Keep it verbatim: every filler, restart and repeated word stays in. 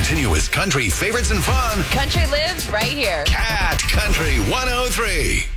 continuous country favorites and fun. Country lives right here. Cat Country one oh three.